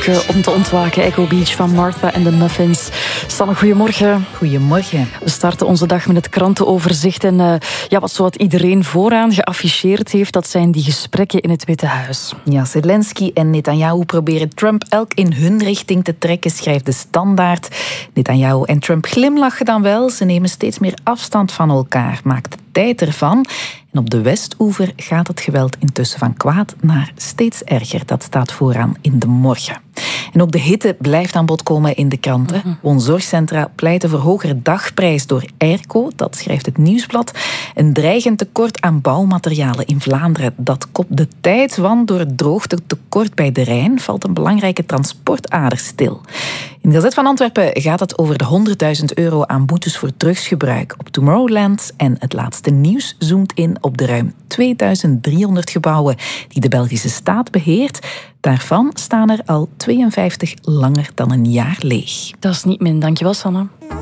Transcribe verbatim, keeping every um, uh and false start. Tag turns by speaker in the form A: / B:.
A: zoeken om te ontwaken. Echo Beach van Martha and the Muffins. Sanne, goedemorgen.
B: Goedemorgen.
A: We starten onze dag met het krantenoverzicht. En uh, ja, wat zowat iedereen vooraan geafficheerd heeft, dat zijn die gesprekken in het Witte Huis.
B: Ja, Zelensky en Netanyahu proberen Trump elk in hun richting te trekken, schrijft de Standaard. Netanyahu en Trump glimlachen dan wel. Ze nemen steeds meer afstand van elkaar, maakt de tijd ervan. En op de Westoever gaat het geweld intussen van kwaad naar steeds erger. Dat staat vooraan in de morgen. En ook de hitte blijft aan bod komen in de kranten. Mm-hmm. Woonzorgcentra pleiten voor hogere dagprijs door Airco. Dat schrijft het Nieuwsblad. Een dreigend tekort aan bouwmaterialen in Vlaanderen. Dat kopt de tijd, want door het droogtetekort bij de Rijn valt een belangrijke transportader stil. In de Gazet van Antwerpen gaat het over de honderdduizend euro aan boetes voor drugsgebruik op Tomorrowland. En het laatste nieuws zoomt in op de ruim tweeduizend driehonderd gebouwen die de Belgische staat beheert. Daarvan staan er al tweeënvijftig langer dan een jaar leeg.
A: Dat is niet min, dankjewel Sanne.